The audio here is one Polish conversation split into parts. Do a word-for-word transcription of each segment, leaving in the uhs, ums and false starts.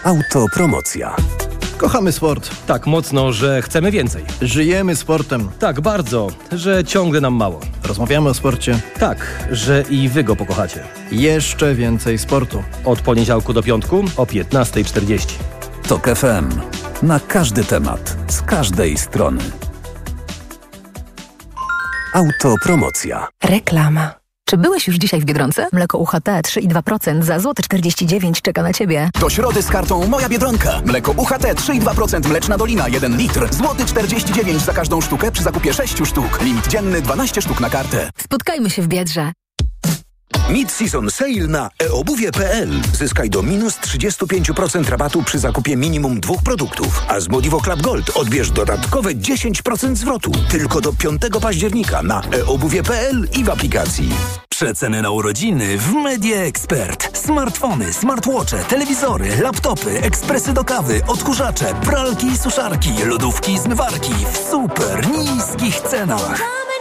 Autopromocja. Kochamy sport. Tak mocno, że chcemy więcej. Żyjemy sportem. Tak bardzo, że ciągle nam mało. Rozmawiamy o sporcie. Tak, że i wy go pokochacie. Jeszcze więcej sportu. Od poniedziałku do piątku o piętnasta czterdzieści. Tok F M. Na każdy temat, z każdej strony. Autopromocja. Reklama. Czy byłeś już dzisiaj w Biedronce? Mleko U H T trzy i dwa procent za złoty czterdzieści dziewięć czeka na Ciebie. Do środy z kartą Moja Biedronka. Mleko U H T trzy i dwa procent Mleczna Dolina jeden litr. Złoty czterdzieści dziewięć za każdą sztukę przy zakupie sześciu sztuk. Limit dzienny dwanaście sztuk na kartę. Spotkajmy się w Biedrze. Mid-season sale na e obuwie kropka p l. Zyskaj do minus trzydzieści pięć procent rabatu przy zakupie minimum dwóch produktów. A z Modivo Club Gold odbierz dodatkowe dziesięć procent zwrotu. Tylko do piątego października na e obuwie kropka p l i w aplikacji. Przeceny na urodziny w Media Expert. Smartfony, smartwatche, telewizory, laptopy, ekspresy do kawy, odkurzacze, pralki i suszarki, lodówki i zmywarki w super niskich cenach.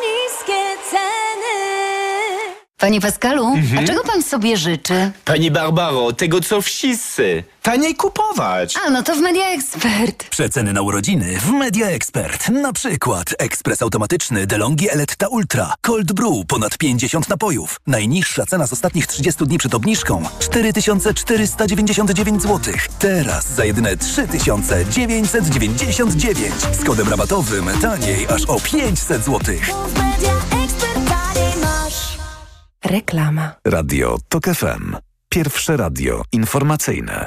Panie Pascalu, mhm. a czego pan sobie życzy? Pani Barbaro, tego co wszyscy. Taniej kupować. A, no to w Media Expert. Przeceny na urodziny w Media Expert. Na przykład ekspres automatyczny DeLonghi Eletta Ultra. Cold Brew, ponad pięćdziesiąt napojów. Najniższa cena z ostatnich trzydziestu dni przed obniżką. cztery tysiące czterysta dziewięćdziesiąt dziewięć złotych. Teraz za jedyne trzy tysiące dziewięćset dziewięćdziesiąt dziewięć. Z kodem rabatowym taniej aż o pięćset złotych. Reklama. Radio Tok F M. Pierwsze radio informacyjne.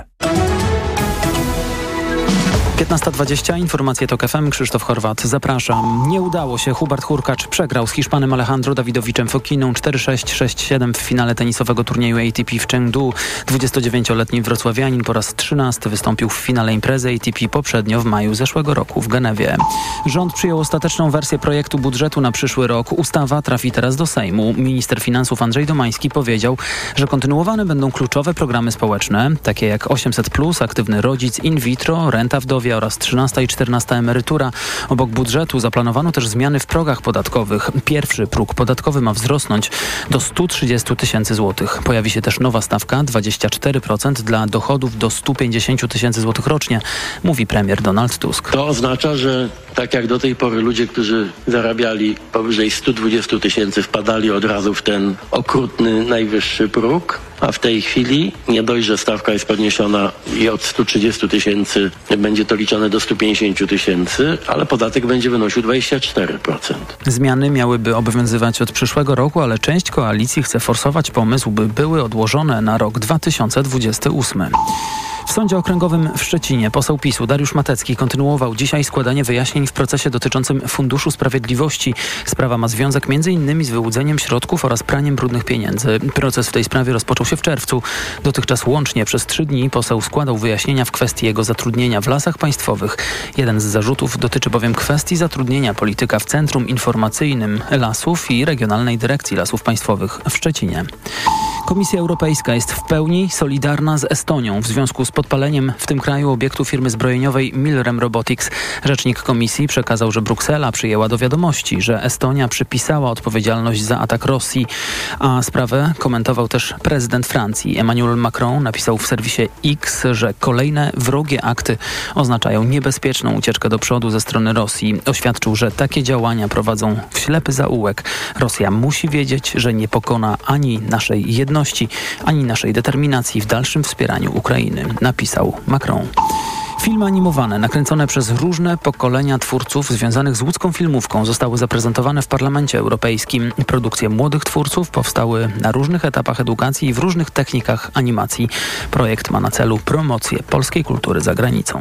piętnasta dwadzieścia, informacje Tok F M, Krzysztof Horwat, zapraszam. Nie udało się, Hubert Hurkacz przegrał z Hiszpanem Alejandro Dawidowiczem Fokiną cztery sześć sześć siedem w finale tenisowego turnieju A T P w Chengdu. dwudziestodziewięcioletni wrocławianin po raz trzynasty wystąpił w finale imprezy A T P poprzednio w maju zeszłego roku w Genewie. Rząd przyjął ostateczną wersję projektu budżetu na przyszły rok. Ustawa trafi teraz do Sejmu. Minister finansów Andrzej Domański powiedział, że kontynuowane będą kluczowe programy społeczne, takie jak osiemset plus, aktywny rodzic, in vitro, renta wdowie oraz trzynasta i czternasta emerytura. Obok budżetu zaplanowano też zmiany w progach podatkowych. Pierwszy próg podatkowy ma wzrosnąć do stu trzydziestu tysięcy złotych. Pojawi się też nowa stawka dwadzieścia cztery procent dla dochodów do stu pięćdziesięciu tysięcy złotych rocznie, mówi premier Donald Tusk. To oznacza, że tak jak do tej pory ludzie, którzy zarabiali powyżej stu dwudziestu tysięcy, wpadali od razu w ten okrutny najwyższy próg, a w tej chwili nie dość, że stawka jest podniesiona i od stu trzydziestu tysięcy będzie to liczone do stu pięćdziesięciu tysięcy, ale podatek będzie wynosił dwadzieścia cztery procent. Zmiany miałyby obowiązywać od przyszłego roku, ale część koalicji chce forsować pomysł, by były odłożone na rok dwa tysiące dwudziesty ósmy. W Sądzie Okręgowym w Szczecinie poseł PiSu Dariusz Matecki kontynuował dzisiaj składanie wyjaśnień w procesie dotyczącym Funduszu Sprawiedliwości. Sprawa ma związek między innymi z wyłudzeniem środków oraz praniem brudnych pieniędzy. Proces w tej sprawie rozpoczął się w czerwcu. Dotychczas łącznie przez trzy dni poseł składał wyjaśnienia w kwestii jego zatrudnienia w Lasach Państwowych. Jeden z zarzutów dotyczy bowiem kwestii zatrudnienia polityka w Centrum Informacyjnym Lasów i Regionalnej Dyrekcji Lasów Państwowych w Szczecinie. Komisja Europejska jest w pełni solidarna z Estonią w związku z podpaleniem w tym kraju obiektu firmy zbrojeniowej Milrem Robotics. Rzecznik komisji przekazał, że Bruksela przyjęła do wiadomości, że Estonia przypisała odpowiedzialność za atak Rosji, a sprawę komentował też prezydent Francji. Emmanuel Macron napisał w serwisie X, że kolejne wrogie akty oznaczają niebezpieczną ucieczkę do przodu ze strony Rosji. Oświadczył, że takie działania prowadzą w ślepy zaułek. Rosja musi wiedzieć, że nie pokona ani naszej jedności, ani naszej determinacji w dalszym wspieraniu Ukrainy, napisał Macron. Filmy animowane nakręcone przez różne pokolenia twórców związanych z łódzką filmówką zostały zaprezentowane w Parlamencie Europejskim. Produkcje młodych twórców powstały na różnych etapach edukacji i w różnych technikach animacji. Projekt ma na celu promocję polskiej kultury za granicą.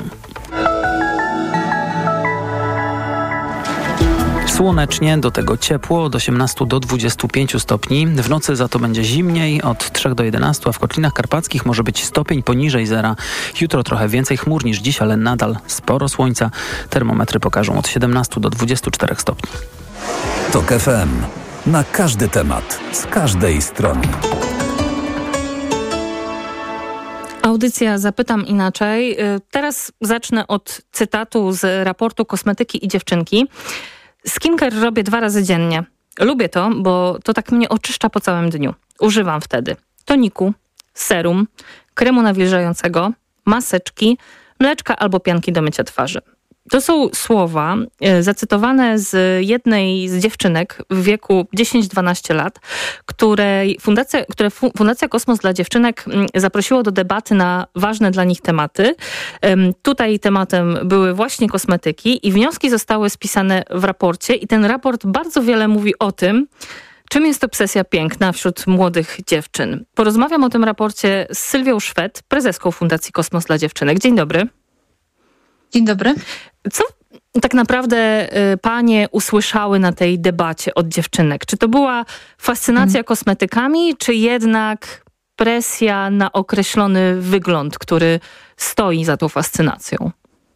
Słonecznie, do tego ciepło, od osiemnastu do dwudziestu pięciu stopni. W nocy za to będzie zimniej, od trzech do jedenastu, a w Kotlinach Karpackich może być stopień poniżej zera. Jutro trochę więcej chmur niż dziś, ale nadal sporo słońca. Termometry pokażą od siedemnastu do dwudziestu czterech stopni. Tok F M. Na każdy temat, z każdej strony. Audycja Zapytam Inaczej. Teraz zacznę od cytatu z raportu Kosmetyki i Dziewczynki. Skincare robię dwa razy dziennie. Lubię to, bo to tak mnie oczyszcza po całym dniu. Używam wtedy toniku, serum, kremu nawilżającego, maseczki, mleczka albo pianki do mycia twarzy. To są słowa zacytowane z jednej z dziewczynek w wieku dziesięć dwanaście lat, której fundacja, które Fundacja Kosmos dla Dziewczynek zaprosiła do debaty na ważne dla nich tematy. Tutaj tematem były właśnie kosmetyki i wnioski zostały spisane w raporcie i ten raport bardzo wiele mówi o tym, czym jest obsesja piękna wśród młodych dziewczyn. Porozmawiam o tym raporcie z Sylwią Szwed, prezeską Fundacji Kosmos dla Dziewczynek. Dzień dobry. Dzień dobry. Co tak naprawdę y, panie usłyszały na tej debacie od dziewczynek? Czy to była fascynacja hmm. kosmetykami, czy jednak presja na określony wygląd, który stoi za tą fascynacją?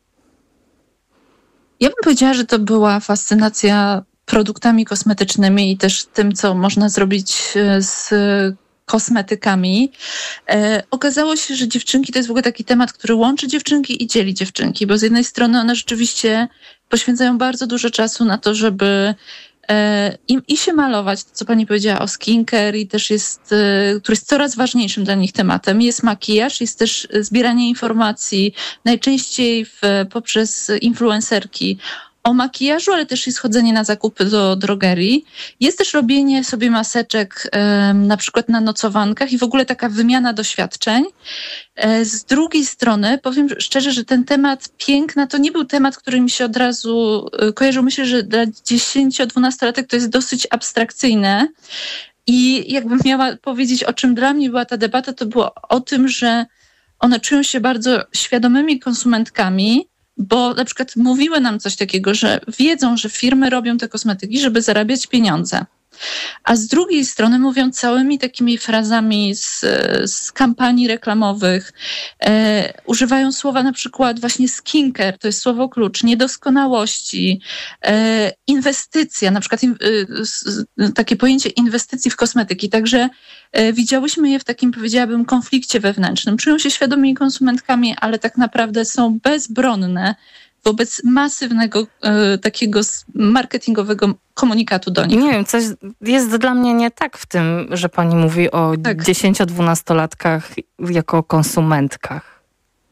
Ja bym powiedziała, że to była fascynacja produktami kosmetycznymi i też tym, co można zrobić z kosmetykami. E, okazało się, że dziewczynki to jest w ogóle taki temat, który łączy dziewczynki i dzieli dziewczynki, bo z jednej strony one rzeczywiście poświęcają bardzo dużo czasu na to, żeby e, im i się malować, to co pani powiedziała o skincare i też jest, e, który jest coraz ważniejszym dla nich tematem. Jest makijaż, jest też zbieranie informacji, najczęściej w, poprzez influencerki o makijażu, ale też jest chodzenie na zakupy do drogerii. Jest też robienie sobie maseczek um, na przykład na nocowankach i w ogóle taka wymiana doświadczeń. E, z drugiej strony powiem szczerze, że ten temat piękna to nie był temat, który mi się od razu e, kojarzył. Myślę, że dla dziesięcio-dwunastolatek to jest dosyć abstrakcyjne. I jakbym miała powiedzieć, o czym dla mnie była ta debata, to było o tym, że one czują się bardzo świadomymi konsumentkami, bo na przykład mówiły nam coś takiego, że wiedzą, że firmy robią te kosmetyki, żeby zarabiać pieniądze. A z drugiej strony mówią całymi takimi frazami z, z kampanii reklamowych, e, używają słowa na przykład właśnie skincare, to jest słowo klucz, niedoskonałości, e, inwestycja, na przykład in, e, takie pojęcie inwestycji w kosmetyki. Także e, widziałyśmy je w takim, powiedziałabym, konflikcie wewnętrznym. Czują się świadomymi konsumentkami, ale tak naprawdę są bezbronne wobec masywnego e, takiego marketingowego komunikatu do nich. Nie wiem, coś jest dla mnie nie tak w tym, że pani mówi o tak. dziesięcio-dwunastolatkach jako konsumentkach.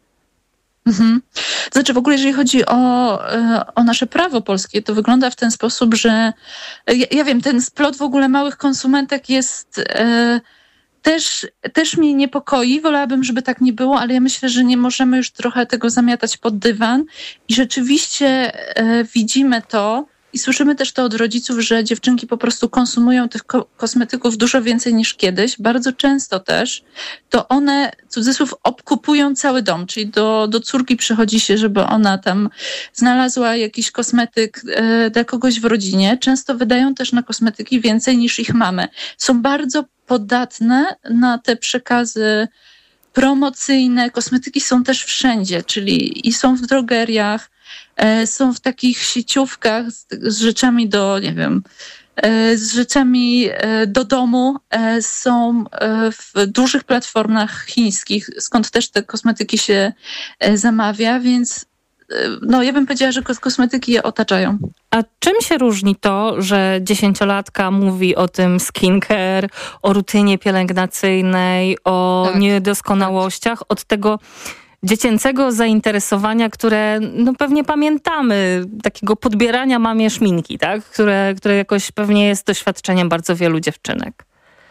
Mhm. Znaczy w ogóle jeżeli chodzi o, o nasze prawo polskie, to wygląda w ten sposób, że ja, ja wiem, ten splot w ogóle małych konsumentek jest... E, Też, też mnie niepokoi, wolałabym, żeby tak nie było, ale ja myślę, że nie możemy już trochę tego zamiatać pod dywan i rzeczywiście e, widzimy to i słyszymy też to od rodziców, że dziewczynki po prostu konsumują tych ko- kosmetyków dużo więcej niż kiedyś. Bardzo często też to one, cudzysłów, obkupują cały dom, czyli do, do córki przychodzi się, żeby ona tam znalazła jakiś kosmetyk e, dla kogoś w rodzinie. Często wydają też na kosmetyki więcej niż ich mamy. Są bardzo podatne na te przekazy promocyjne. Kosmetyki są też wszędzie, czyli i są w drogeriach, e, są w takich sieciówkach z, z rzeczami do, nie wiem, e, z rzeczami e, do domu, e, są e, w dużych platformach chińskich, skąd też te kosmetyki się e, zamawia, więc no ja bym powiedziała, że kosmetyki je otaczają. A czym się różni to, że dziesięciolatka mówi o tym skincare, o rutynie pielęgnacyjnej, o tak. niedoskonałościach, od tego dziecięcego zainteresowania, które no pewnie pamiętamy, takiego podbierania mamie szminki, tak? które, które jakoś pewnie jest doświadczeniem bardzo wielu dziewczynek?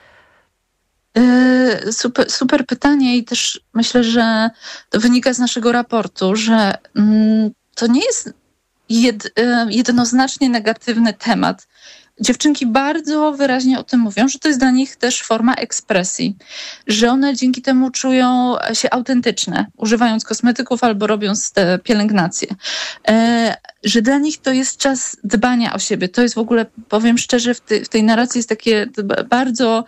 Super, super pytanie i też myślę, że to wynika z naszego raportu, że to nie jest jed, jednoznacznie negatywny temat. Dziewczynki bardzo wyraźnie o tym mówią, że to jest dla nich też forma ekspresji, że one dzięki temu czują się autentyczne, używając kosmetyków albo robiąc te pielęgnacje. Że dla nich to jest czas dbania o siebie. To jest w ogóle, powiem szczerze, w, ty, w tej narracji jest takie bardzo...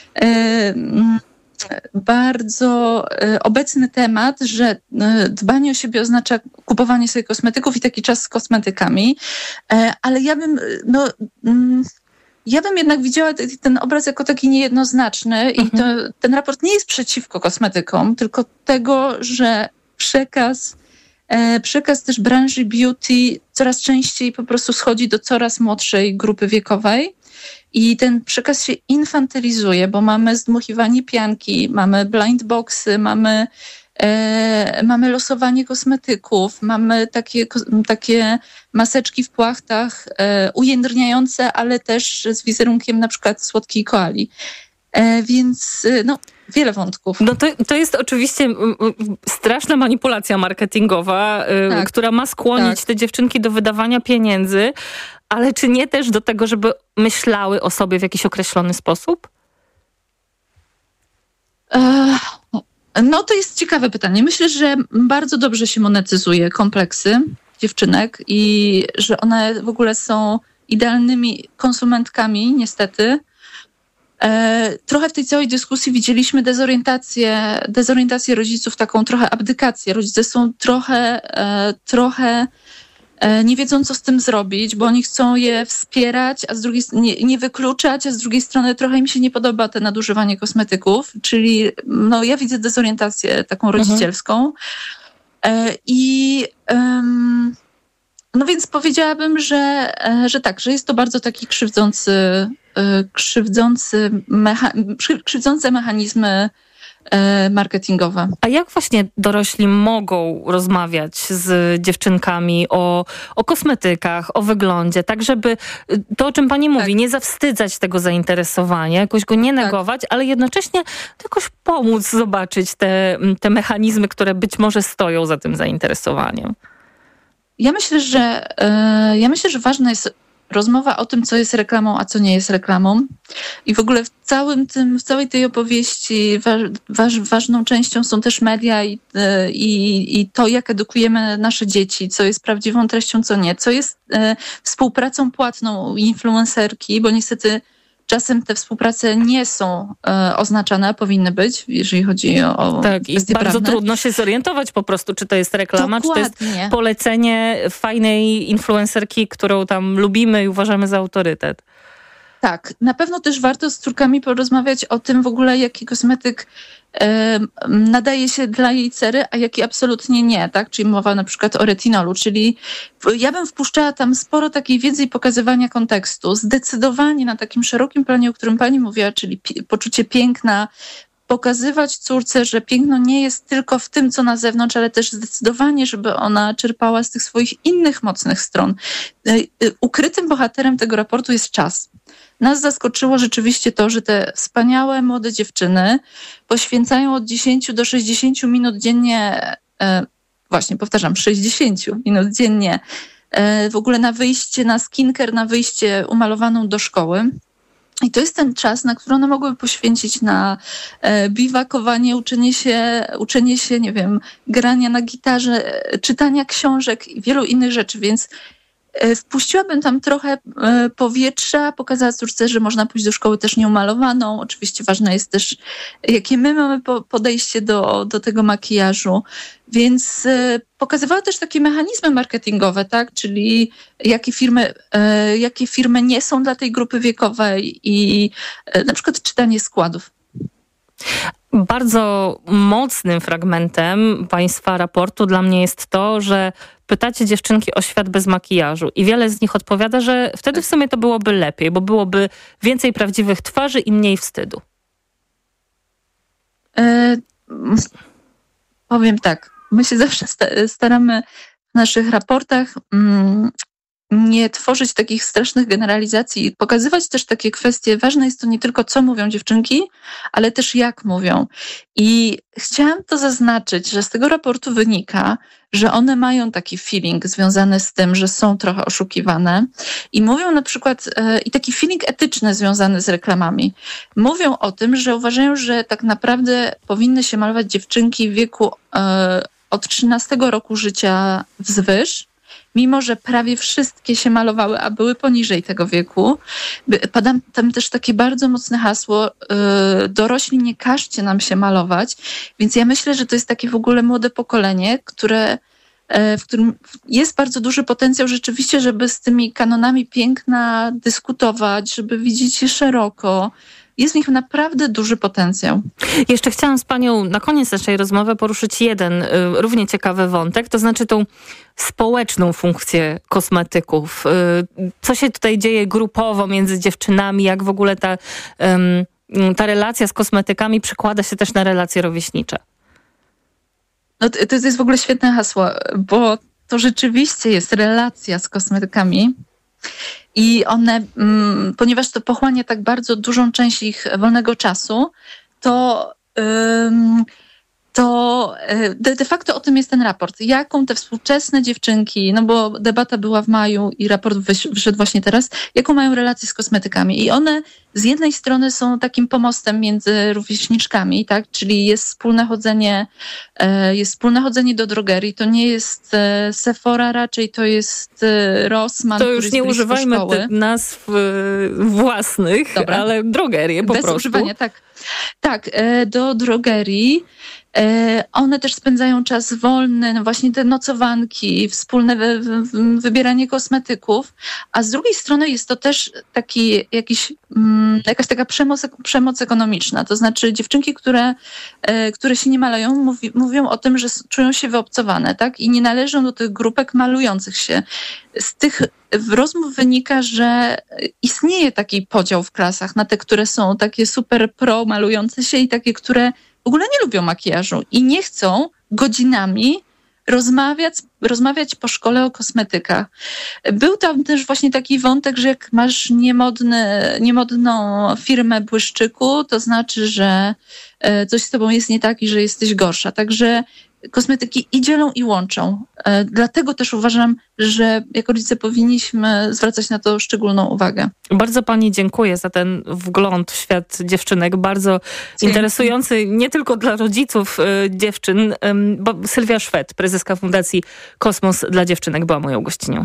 bardzo obecny temat, że dbanie o siebie oznacza kupowanie sobie kosmetyków i taki czas z kosmetykami, ale ja bym, no, ja bym jednak widziała ten obraz jako taki niejednoznaczny mhm. i to, ten raport nie jest przeciwko kosmetykom, tylko tego, że przekaz Przekaz też branży beauty coraz częściej po prostu schodzi do coraz młodszej grupy wiekowej i ten przekaz się infantylizuje, bo mamy zdmuchiwanie pianki, mamy blind boxy, mamy E, mamy losowanie kosmetyków, mamy takie, takie maseczki w płachtach e, ujędrniające, ale też z wizerunkiem na przykład słodkiej koali. E, więc no, wiele wątków. No to, to jest oczywiście straszna manipulacja marketingowa, tak, która ma skłonić tak. te dziewczynki do wydawania pieniędzy, ale czy nie też do tego, żeby myślały o sobie w jakiś określony sposób? E, no to jest ciekawe pytanie. Myślę, że bardzo dobrze się monetyzuje kompleksy dziewczynek i że one w ogóle są idealnymi konsumentkami, niestety. E, trochę w tej całej dyskusji widzieliśmy dezorientację, dezorientację rodziców, taką trochę abdykację. Rodzice są trochę, e, trochę e, nie wiedzą, co z tym zrobić, bo oni chcą je wspierać, a z drugiej nie, nie wykluczać, a z drugiej strony trochę im się nie podoba te nadużywanie kosmetyków, czyli no, ja widzę dezorientację taką rodzicielską. E, I um, no więc powiedziałabym, że, że tak, że jest to bardzo taki krzywdzący krzywdzący mecha- krzywdzące mechanizmy marketingowe. A jak właśnie dorośli mogą rozmawiać z dziewczynkami o, o kosmetykach, o wyglądzie, tak żeby to, o czym pani mówi, tak. nie zawstydzać tego zainteresowania, jakoś go nie negować, tak. ale jednocześnie jakoś pomóc zobaczyć te, te mechanizmy, które być może stoją za tym zainteresowaniem? Ja myślę, że ja myślę, że ważne jest rozmowa o tym, co jest reklamą, a co nie jest reklamą. I w ogóle w całym tym, w całej tej opowieści waż, waż, ważną częścią są też media i, i, i to, jak edukujemy nasze dzieci, co jest prawdziwą treścią, co nie, co jest e, współpracą płatną influencerki, bo niestety czasem te współprace nie są e, oznaczane, a powinny być, jeżeli chodzi o, o tak, i bardzo prawne. Trudno się zorientować po prostu, czy to jest reklama, Dokładnie. czy to jest polecenie fajnej influencerki, którą tam lubimy i uważamy za autorytet. Tak, na pewno też warto z córkami porozmawiać o tym w ogóle, jaki kosmetyk e, nadaje się dla jej cery, a jaki absolutnie nie, tak? Czyli mowa na przykład o retinolu, czyli ja bym wpuszczała tam sporo takiej wiedzy i pokazywania kontekstu. Zdecydowanie na takim szerokim planie, o którym pani mówiła, czyli pi- poczucie piękna, pokazywać córce, że piękno nie jest tylko w tym, co na zewnątrz, ale też zdecydowanie, żeby ona czerpała z tych swoich innych mocnych stron. Ukrytym bohaterem tego raportu jest czas. Nas zaskoczyło rzeczywiście to, że te wspaniałe młode dziewczyny poświęcają od dziesięciu do sześćdziesięciu minut dziennie, e, właśnie powtarzam, sześćdziesięciu minut dziennie e, w ogóle na wyjście, na skincare, na wyjście umalowaną do szkoły. I to jest ten czas, na który one mogłyby poświęcić na e, biwakowanie, uczenie się, uczenie się, nie wiem, grania na gitarze, e, czytania książek i wielu innych rzeczy, więc e, wpuściłabym tam trochę e, powietrza, pokazała córce, że można pójść do szkoły też nieumalowaną. Oczywiście ważne jest też, jakie my mamy po, podejście do, do tego makijażu. Więc e, pokazywała też takie mechanizmy marketingowe, tak? Czyli jakie firmy, e, jakie firmy nie są dla tej grupy wiekowej i e, na przykład czytanie składów. Bardzo mocnym fragmentem państwa raportu dla mnie jest to, że pytacie dziewczynki o świat bez makijażu i wiele z nich odpowiada, że wtedy w sumie to byłoby lepiej, bo byłoby więcej prawdziwych twarzy i mniej wstydu. E, powiem tak. My się zawsze staramy w naszych raportach mm, nie tworzyć takich strasznych generalizacji i pokazywać też takie kwestie. Ważne jest to nie tylko, co mówią dziewczynki, ale też jak mówią. I chciałam to zaznaczyć, że z tego raportu wynika, że one mają taki feeling związany z tym, że są trochę oszukiwane i mówią na przykład, e, i taki feeling etyczny związany z reklamami. Mówią o tym, że uważają, że tak naprawdę powinny się malować dziewczynki w wieku e, od trzynastego roku życia wzwyż, mimo że prawie wszystkie się malowały, a były poniżej tego wieku. Pada tam też takie bardzo mocne hasło, yy, dorośli, nie każcie nam się malować, więc ja myślę, że to jest takie w ogóle młode pokolenie, które, yy, w którym jest bardzo duży potencjał rzeczywiście, żeby z tymi kanonami piękna dyskutować, żeby widzieć je szeroko. Jest w nich naprawdę duży potencjał. Jeszcze chciałam z panią na koniec naszej rozmowy poruszyć jeden y, równie ciekawy wątek, to znaczy tą społeczną funkcję kosmetyków. Y, co się tutaj dzieje grupowo między dziewczynami, jak w ogóle ta, y, ta relacja z kosmetykami przekłada się też na relacje rówieśnicze? No to, to jest w ogóle świetne hasło, bo to rzeczywiście jest relacja z kosmetykami i one, mm, ponieważ to pochłania tak bardzo dużą część ich wolnego czasu, to... Ym, to de, de facto o tym jest ten raport. Jaką te współczesne dziewczynki, no bo debata była w maju i raport wyszedł właśnie teraz, jaką mają relację z kosmetykami. I one z jednej strony są takim pomostem między rówieśniczkami, tak? Czyli jest wspólne chodzenie, jest wspólne chodzenie do drogerii. To nie jest Sephora, raczej to jest Rossmann. To już nie używajmy tych nazw własnych, Dobra. ale drogerie po Bez prostu. używania, tak. Tak, do drogerii. One też spędzają czas wolny, no właśnie te nocowanki, wspólne wy, wy, wybieranie kosmetyków, a z drugiej strony jest to też taki jakiś, mm, jakaś taka przemoc, przemoc ekonomiczna. To znaczy dziewczynki, które, które się nie malują, mówi, mówią o tym, że czują się wyobcowane, tak? I nie należą do tych grupek malujących się. Z tych rozmów wynika, że istnieje taki podział w klasach na te, które są takie super pro malujące się i takie, które w ogóle nie lubią makijażu i nie chcą godzinami rozmawiać, rozmawiać po szkole o kosmetykach. Był tam też właśnie taki wątek, że jak masz niemodny, niemodną firmę błyszczyku, to znaczy, że coś z tobą jest nie tak i że jesteś gorsza. Także kosmetyki i dzielą, i łączą. Dlatego też uważam, że jako rodzice powinniśmy zwracać na to szczególną uwagę. Bardzo pani dziękuję za ten wgląd w świat dziewczynek. Bardzo Dzięki. interesujący nie tylko dla rodziców y, dziewczyn, y, bo Sylwia Szwed, prezeska Fundacji Kosmos dla Dziewczynek, była moją gościnią.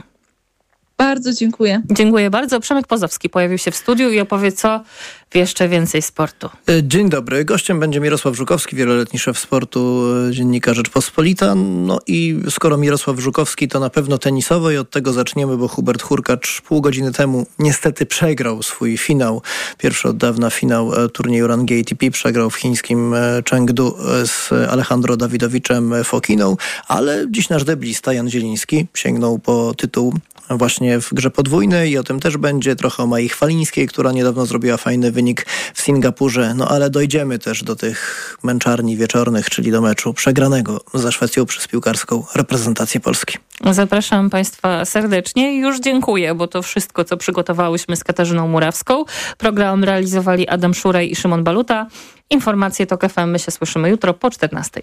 Bardzo dziękuję. Dziękuję bardzo. Przemek Pozowski pojawił się w studiu i opowie, co w jeszcze więcej sportu. Dzień dobry. Gościem będzie Mirosław Żukowski, wieloletni szef sportu, dziennika Rzeczpospolita. No i skoro Mirosław Żukowski, to na pewno tenisowo i od tego zaczniemy, bo Hubert Hurkacz pół godziny temu niestety przegrał swój finał. Pierwszy od dawna finał turnieju rangi A T P. Przegrał w chińskim Chengdu z Alejandro Dawidowiczem Fokiną, ale dziś nasz deblista Jan Zieliński sięgnął po tytuł właśnie w grze podwójnej i o tym też będzie, trochę o Mai Chwalińskiej, która niedawno zrobiła fajny wynik w Singapurze. No ale dojdziemy też do tych męczarni wieczornych, czyli do meczu przegranego ze Szwecją przez piłkarską reprezentację Polski. Zapraszam Państwa serdecznie i już dziękuję, bo to wszystko, co przygotowałyśmy z Katarzyną Murawską. Program realizowali Adam Szurej i Szymon Baluta. Informacje TOK F M. My się słyszymy jutro po czternastej.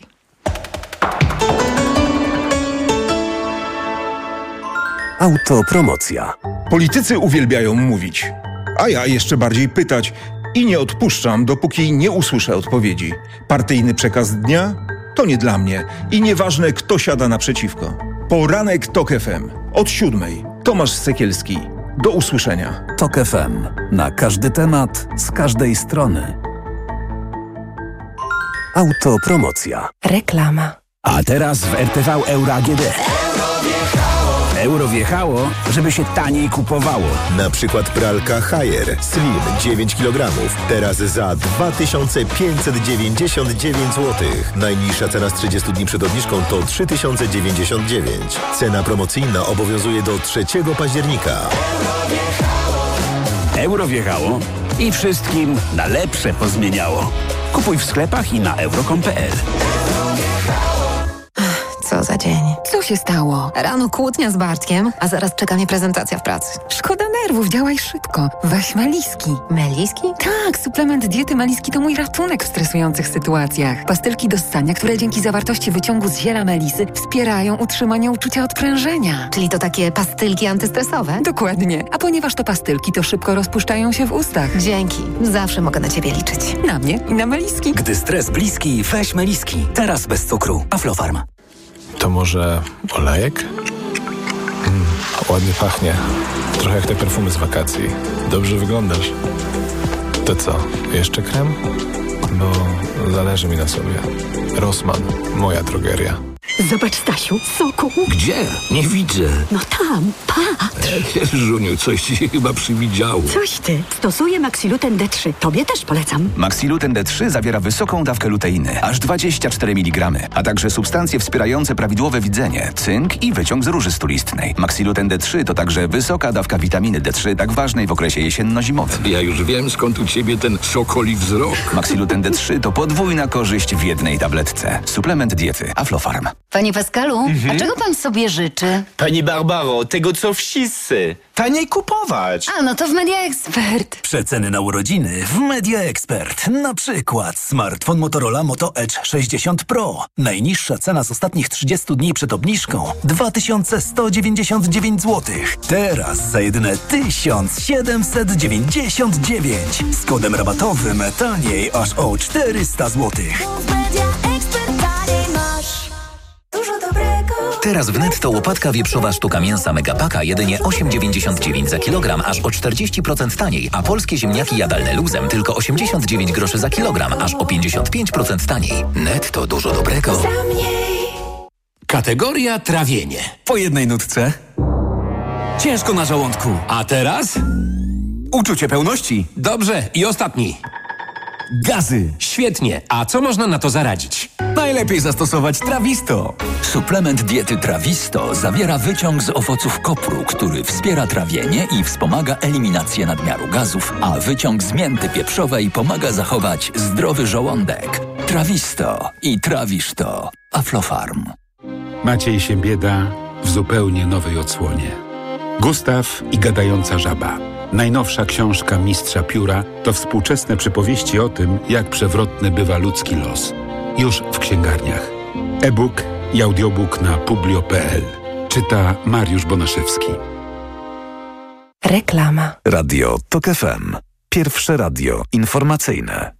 Autopromocja. Politycy uwielbiają mówić, a ja jeszcze bardziej pytać i nie odpuszczam, dopóki nie usłyszę odpowiedzi. Partyjny przekaz dnia? To nie dla mnie i nieważne, kto siada naprzeciwko. Poranek TOK F M. Od siódmej. Tomasz Sekielski. Do usłyszenia. TOK F M. Na każdy temat, z każdej strony. Autopromocja. Reklama. A teraz w R T V Euro A G D. Euro wjechało, żeby się taniej kupowało. Na przykład pralka Haier Slim dziewięć kilogramów. Teraz za dwa tysiące pięćset dziewięćdziesiąt dziewięć złotych. Najniższa cena z trzydziestu dni przed obniżką to trzy tysiące dziewięćdziesiąt dziewięć. Cena promocyjna obowiązuje do trzeciego października. Euro wjechało i wszystkim na lepsze pozmieniało. Kupuj w sklepach i na euro kropka com kropka p l. Co za dzień. Co się stało? Rano kłótnia z Bartkiem, a zaraz czeka mnie prezentacja w pracy. Szkoda nerwów, działaj szybko. Weź Meliski. Meliski? Tak, suplement diety Meliski to mój ratunek w stresujących sytuacjach. Pastylki do ssania, które dzięki zawartości wyciągu z ziela melisy wspierają utrzymanie uczucia odprężenia. Czyli to takie pastylki antystresowe? Dokładnie. A ponieważ to pastylki, to szybko rozpuszczają się w ustach. Dzięki. Zawsze mogę na ciebie liczyć. Na mnie i na Meliski. Gdy stres bliski, weź Meliski. Teraz bez cukru. Aflofarm. To może olejek? Mm, ładnie pachnie. Trochę jak te perfumy z wakacji. Dobrze wyglądasz. To co, jeszcze krem? Bo zależy mi na sobie. Rossmann, moja drogeria. Zobacz, Stasiu, soku. Gdzie? Nie widzę. No tam, patrz. Żuniu, coś ci się chyba przywidziało. Coś ty. Stosuję Maxiluten D trzy. Tobie też polecam. Maxiluten D trzy zawiera wysoką dawkę luteiny, aż dwadzieścia cztery miligramy, a także substancje wspierające prawidłowe widzenie, cynk i wyciąg z róży stulistnej. Maxiluten D trzy to także wysoka dawka witaminy D trzy, tak ważnej w okresie jesienno-zimowym. Ja już wiem, skąd u ciebie ten sokoli wzrok. Maxiluten D trzy to podwójna korzyść w jednej tabletce. Suplement diety Aflofarm. Panie Pascalu, Mhm. a czego pan sobie życzy? Pani Barbaro, tego co wszyscy. Taniej kupować. A, no to w Media Expert. Przeceny na urodziny w Media Expert. Na przykład smartfon Motorola Moto Edge sześćdziesiąt Pro. Najniższa cena z ostatnich trzydziestu dni przed obniżką dwa tysiące sto dziewięćdziesiąt dziewięć złotych. Teraz za jedyne tysiąc siedemset dziewięćdziesiąt dziewięć. Z kodem rabatowym taniej aż o czterysta złotych. Teraz w Netto łopatka wieprzowa sztuka mięsa Megapaka jedynie osiem dziewięćdziesiąt dziewięć za kilogram, aż o czterdzieści procent taniej, a polskie ziemniaki jadalne luzem tylko osiemdziesiąt dziewięć groszy za kilogram, aż o pięćdziesiąt pięć procent taniej. Netto, dużo dobrego. Kategoria trawienie. Po jednej nutce. Ciężko na żołądku. A teraz? Uczucie pełności. Dobrze. I ostatni. Gazy. Świetnie. A co można na to zaradzić? Najlepiej zastosować Trawisto. Suplement diety Trawisto zawiera wyciąg z owoców kopru, który wspiera trawienie i wspomaga eliminację nadmiaru gazów, a wyciąg z mięty pieprzowej pomaga zachować zdrowy żołądek. Trawisto i trawisz to. Aflofarm. Maciej Siembieda w zupełnie nowej odsłonie. Gustaw i gadająca żaba. Najnowsza książka mistrza pióra to współczesne przypowieści o tym, jak przewrotny bywa ludzki los. Już w księgarniach. E-book i audiobook na publio kropka p l. Czyta Mariusz Bonaszewski. Reklama. Radio Tok F M. Pierwsze radio informacyjne.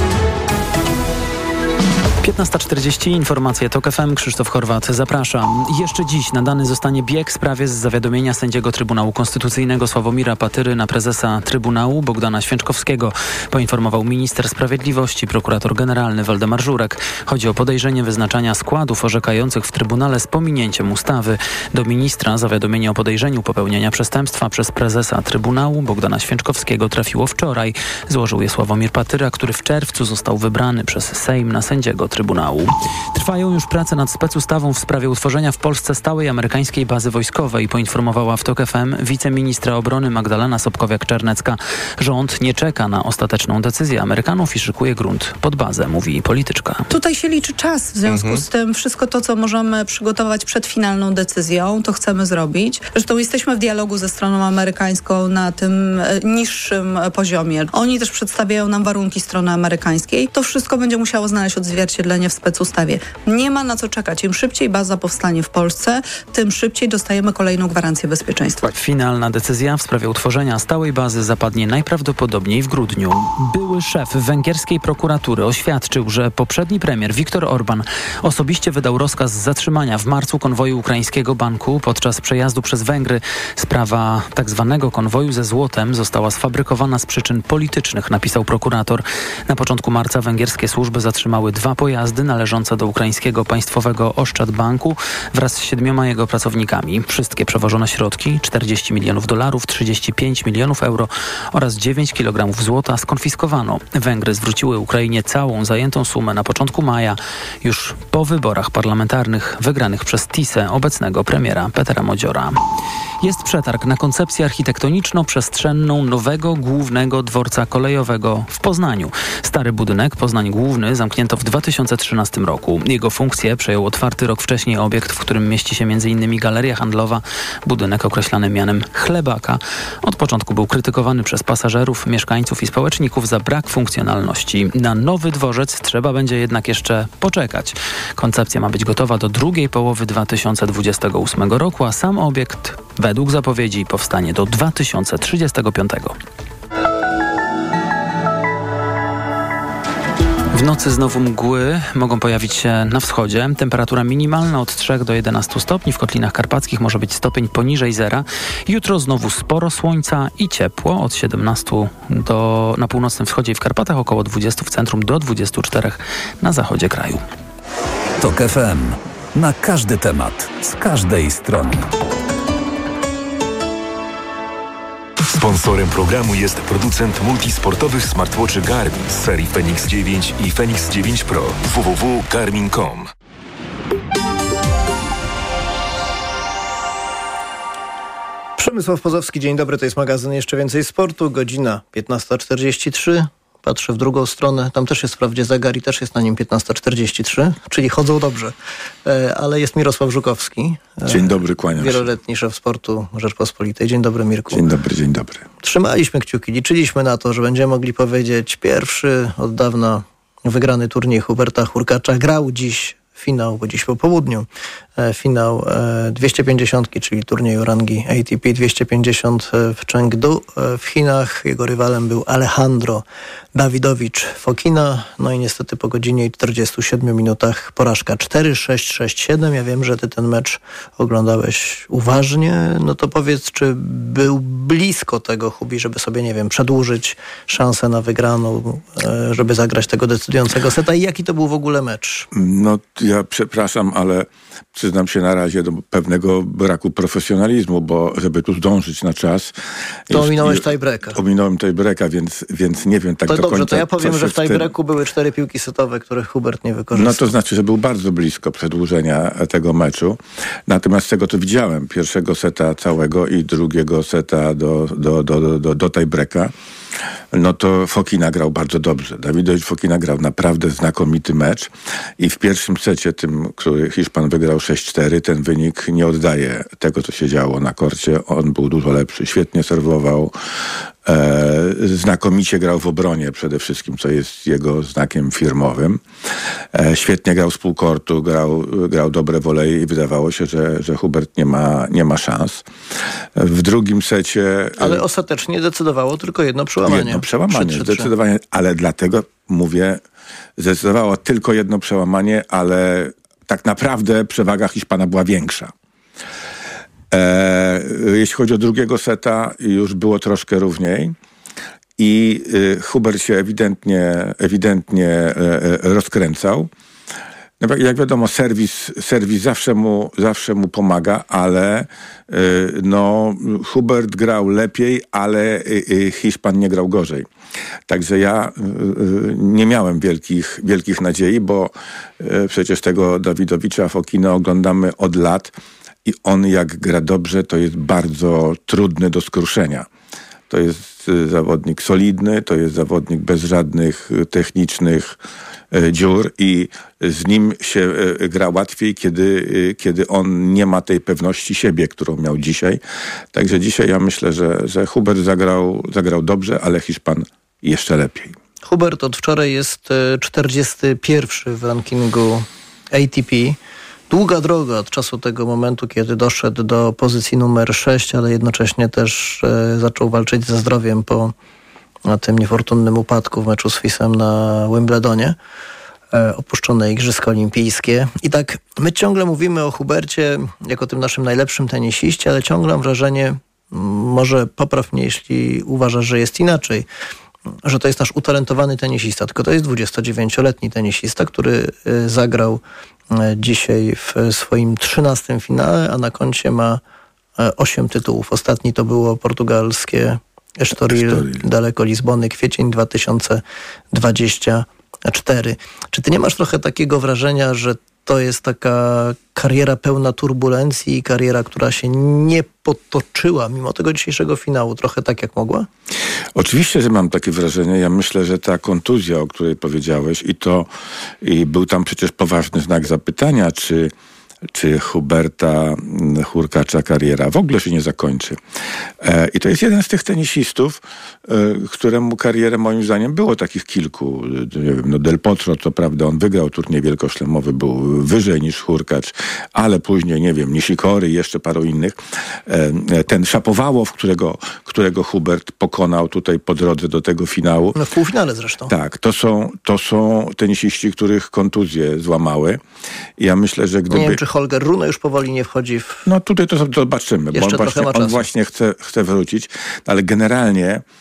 piętnasta czterdzieści, informacje TOK F M, Krzysztof Horwat, zapraszam. Jeszcze dziś nadany zostanie bieg sprawie z zawiadomienia sędziego Trybunału Konstytucyjnego Sławomira Patyry na prezesa Trybunału Bogdana Święczkowskiego, poinformował minister sprawiedliwości, prokurator generalny Waldemar Żurek. Chodzi o podejrzenie wyznaczania składów orzekających w Trybunale z pominięciem ustawy. Do ministra zawiadomienie o podejrzeniu popełnienia przestępstwa przez prezesa Trybunału Bogdana Święczkowskiego trafiło wczoraj. Złożył je Sławomir Patyra, który w czerwcu został wybrany przez Sejm na sędziego Trybunału. Trwają już prace nad specustawą w sprawie utworzenia w Polsce stałej amerykańskiej bazy wojskowej, poinformowała w TOK F M wiceministra obrony Magdalena Sobkowiak-Czernecka. Rząd nie czeka na ostateczną decyzję Amerykanów i szykuje grunt pod bazę, mówi polityczka. Tutaj się liczy czas, w związku mhm. z tym wszystko to, co możemy przygotować przed finalną decyzją, to chcemy zrobić. Zresztą jesteśmy w dialogu ze stroną amerykańską na tym niższym poziomie. Oni też przedstawiają nam warunki strony amerykańskiej. To wszystko będzie musiało znaleźć odzwierciedlenie w specustawie. Nie ma na co czekać. Im szybciej baza powstanie w Polsce, tym szybciej dostajemy kolejną gwarancję bezpieczeństwa. Finalna decyzja w sprawie utworzenia stałej bazy zapadnie najprawdopodobniej w grudniu. Były szef węgierskiej prokuratury oświadczył, że poprzedni premier Viktor Orban osobiście wydał rozkaz zatrzymania w marcu konwoju ukraińskiego banku podczas przejazdu przez Węgry. Sprawa tak zwanego konwoju ze złotem została sfabrykowana z przyczyn politycznych, napisał prokurator. Na początku marca węgierskie służby zatrzymały dwa pojazdy należące do ukraińskiego państwowego Oszczad Banku wraz z siedmioma jego pracownikami. Wszystkie przewożone środki, czterdzieści milionów dolarów, trzydzieści pięć milionów euro oraz dziewięć kilogramów złota skonfiskowano. Węgry zwróciły Ukrainie całą zajętą sumę na początku maja, już po wyborach parlamentarnych wygranych przez Tisę, obecnego premiera Petera Modziora. Jest przetarg na koncepcję architektoniczno-przestrzenną nowego głównego dworca kolejowego w Poznaniu. Stary budynek, Poznań Główny, zamknięto w dwa tysiące trzynastym roku. Jego funkcję przejął otwarty rok wcześniej obiekt, w którym mieści się między innymi galeria handlowa. Budynek określany mianem Chlebaka. Od początku był krytykowany przez pasażerów, mieszkańców i społeczników za brak funkcjonalności. Na nowy dworzec trzeba będzie jednak jeszcze poczekać. Koncepcja ma być gotowa do drugiej połowy dwa tysiące dwudziestego ósmego roku, a sam obiekt według zapowiedzi powstanie do dwa tysiące trzydziestego piątego. W nocy znowu mgły mogą pojawić się na wschodzie. Temperatura minimalna od trzech do jedenastu stopni. W Kotlinach Karpackich może być stopień poniżej zera. Jutro znowu sporo słońca i ciepło. Od siedemnastu do, na północnym wschodzie i w Karpatach, około dwudziestu w centrum, do dwudziestu czterech na zachodzie kraju. TOK F M. Na każdy temat, z każdej strony. Sponsorem programu jest producent multisportowych smartwatchy Garmin z serii Fenix dziewięć i Fenix dziewięć Pro. w w w kropka garmin kropka com. Przemysław Pozowski, dzień dobry, to jest magazyn Jeszcze Więcej Sportu, godzina piętnasta czterdzieści trzy. Patrzę w drugą stronę, tam też jest wprawdzie zegar i też jest na nim piętnasta czterdzieści trzy, czyli chodzą dobrze. Ale jest Mirosław Żukowski. Dzień dobry, kłaniam się. Wieloletni szef sportu Rzeczpospolitej. Dzień dobry, Mirku. Dzień dobry, dzień dobry. Trzymaliśmy kciuki, liczyliśmy na to, że będziemy mogli powiedzieć pierwszy od dawna wygrany turniej Huberta Hurkacza. Grał dziś finał, bo dziś po południu, e, finał e, dwieście pięćdziesiąt, czyli turnieju rangi A T P dwieście pięćdziesiąt w Chengdu e, w Chinach. Jego rywalem był Alejandro Dawidowicz Fokina. No i niestety po godzinie i czterdziestu siedmiu minutach porażka cztery sześć sześć siedem. Ja wiem, że ty ten mecz oglądałeś uważnie. No to powiedz, czy był blisko tego Hubi, żeby sobie, nie wiem, przedłużyć szansę na wygraną, e, żeby zagrać tego decydującego seta i jaki to był w ogóle mecz? No ja przepraszam, ale przyznam się na razie do pewnego braku profesjonalizmu, bo żeby tu zdążyć na czas... To ominąłeś tiebreaka. Ominąłem tiebreaka, więc, więc nie wiem tak to do dobrze, końca... to ja powiem, że w tiebreaku tym... były cztery piłki setowe, których Hubert nie wykorzystał. No to znaczy, że był bardzo blisko przedłużenia tego meczu. Natomiast z tego to widziałem, pierwszego seta całego i drugiego seta do, do, do, do, do, do tiebreaka, no to Fokina grał bardzo dobrze. Dawidowicz Fokina grał naprawdę znakomity mecz i w pierwszym secie, tym, który Hiszpan wygrał sześć cztery, ten wynik nie oddaje tego, co się działo na korcie. On był dużo lepszy, świetnie serwował, e, znakomicie grał w obronie przede wszystkim, co jest jego znakiem firmowym. E, świetnie grał z półkortu, grał, grał dobre woleje i wydawało się, że, że Hubert nie ma, nie ma szans. W drugim secie... Ale ostatecznie decydowało tylko jedno przełamanie. Jedno przełamanie, zdecydowanie, ale dlatego mówię, zdecydowało tylko jedno przełamanie, ale tak naprawdę przewaga Hiszpana była większa. E, jeśli chodzi o drugiego seta, już było troszkę równiej i y, Hubert się ewidentnie, ewidentnie e, rozkręcał. No, jak wiadomo, serwis, serwis zawsze mu, zawsze mu pomaga, ale y, no, Hubert grał lepiej, ale y, y, Hiszpan nie grał gorzej. Także ja y, y, nie miałem wielkich, wielkich nadziei, bo y, przecież tego Dawidowicza Fokina oglądamy od lat i on jak gra dobrze, to jest bardzo trudny do skruszenia. To jest y, zawodnik solidny, to jest zawodnik bez żadnych y, technicznych dziur i z nim się gra łatwiej, kiedy, kiedy on nie ma tej pewności siebie, którą miał dzisiaj. Także dzisiaj ja myślę, że, że Hubert zagrał, zagrał dobrze, ale Hiszpan jeszcze lepiej. Hubert od wczoraj jest czterdziesty pierwszy w rankingu A T P. Długa droga od czasu tego momentu, kiedy doszedł do pozycji numer sześć, ale jednocześnie też e, zaczął walczyć ze zdrowiem po na tym niefortunnym upadku w meczu z Fisem na Wimbledonie, e, opuszczone Igrzyska Olimpijskie. I tak my ciągle mówimy o Hubercie jako tym naszym najlepszym tenisiście, ale ciągle mam wrażenie, może popraw mnie, jeśli uważasz, że jest inaczej, że to jest nasz utalentowany tenisista, tylko to jest dwudziestodziewięcioletni tenisista, który e, zagrał e, dzisiaj w swoim trzynastym finale, a na koncie ma e, osiem tytułów. Ostatni to było portugalskie Estoril, daleko Lizbony, kwiecień dwa tysiące dwudziesty czwarty. Czy ty nie masz trochę takiego wrażenia, że to jest taka kariera pełna turbulencji i kariera, która się nie potoczyła mimo tego dzisiejszego finału trochę tak, jak mogła? Oczywiście, że mam takie wrażenie. Ja myślę, że ta kontuzja, o której powiedziałeś, i to i był tam przecież poważny znak zapytania, czy czy Huberta Hurkacza kariera w ogóle się nie zakończy. E, I to jest jeden z tych tenisistów, e, któremu karierę moim zdaniem było takich kilku. Nie wiem, no Del Potro, co prawda on wygrał turniej wielkoszlemowy, był wyżej niż Hurkacz, ale później, nie wiem, Nishikori i jeszcze paru innych. E, ten Szapowałow, którego, którego Hubert pokonał tutaj po drodze do tego finału. No w półfinale zresztą. Tak, to są, to są tenisiści, których kontuzje złamały. I ja myślę, że gdyby... Nie wiem, czy Holger Rune już powoli nie wchodzi w... No tutaj to zobaczymy, bo on właśnie, on właśnie chce, chce wrócić, ale generalnie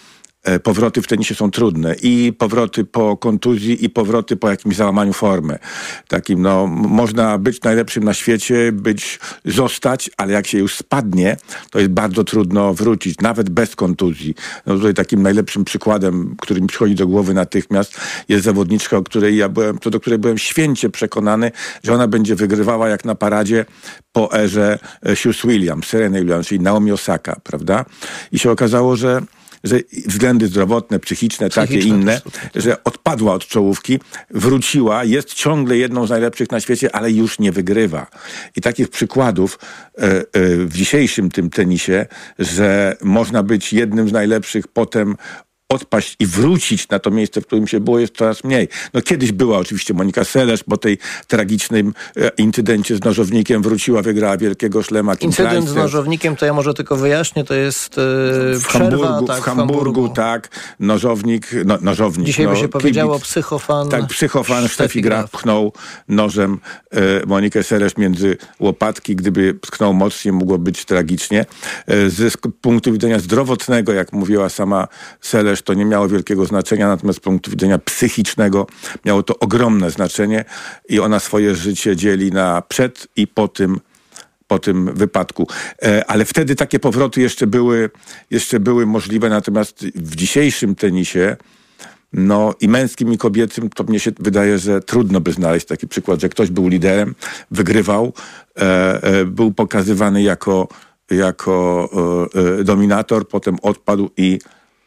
powroty w tenisie są trudne. I powroty po kontuzji, i powroty po jakimś załamaniu formy. Takim, no, można być najlepszym na świecie, być, zostać, ale jak się już spadnie, to jest bardzo trudno wrócić, nawet bez kontuzji. No tutaj takim najlepszym przykładem, który mi przychodzi do głowy natychmiast, jest zawodniczka, o której ja byłem, co do której byłem święcie przekonany, że ona będzie wygrywała jak na paradzie po erze Hughes Williams, Serena Williams, czyli Naomi Osaka, prawda? I się okazało, że że względy zdrowotne, psychiczne, psychiczne takie inne, że odpadła od czołówki, wróciła, jest ciągle jedną z najlepszych na świecie, ale już nie wygrywa. I takich przykładów e, e, w dzisiejszym tym tenisie, że można być jednym z najlepszych, potem odpaść i wrócić na to miejsce, w którym się było, jest coraz mniej. No kiedyś była oczywiście Monika Seles, po tej tragicznym e, incydencie z nożownikiem wróciła, wygrała wielkiego szlema. Kim Incydent Clijsters. z nożownikiem, to ja może tylko wyjaśnię, to jest e, w, przerwa, Hamburgu, tak, w Hamburgu, w Hamburgu, tak. Nożownik, no, nożownik. Dzisiaj no, by się powiedziało kibic. psychofan. Tak, psychofan Steffi Graf pchnął nożem e, Monikę Seles między łopatki. Gdyby pchnął mocniej, mogło być tragicznie. E, z, z punktu widzenia zdrowotnego, jak mówiła sama Seles, to nie miało wielkiego znaczenia, natomiast z punktu widzenia psychicznego miało to ogromne znaczenie i ona swoje życie dzieli na przed i po tym, po tym wypadku. E, ale wtedy takie powroty jeszcze były, jeszcze były możliwe, natomiast w dzisiejszym tenisie, no i męskim, i kobiecym, to mnie się wydaje, że trudno by znaleźć taki przykład, że ktoś był liderem, wygrywał, e, e, był pokazywany jako, jako e, e, dominator, potem odpadł i